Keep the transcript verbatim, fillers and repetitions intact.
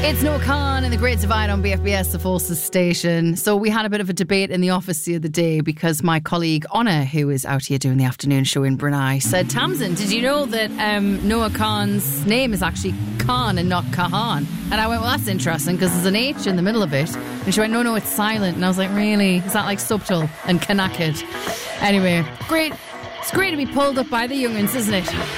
It's Noah Khan in the Great Divide on B F B S, the Forces station. So we had a bit of a debate in the office the other day because my colleague Anna, who is out here doing the afternoon show in Brunei, said, Tamsin, did you know that um, Noah Khan's name is actually Khan and not Kahan? And I went, well, that's interesting because there's an H in the middle of it. And she went, no, no, it's silent. And I was like, really? Is that like subtle and Kanakid? Anyway, great. It's great to be pulled up by the young'uns, isn't it?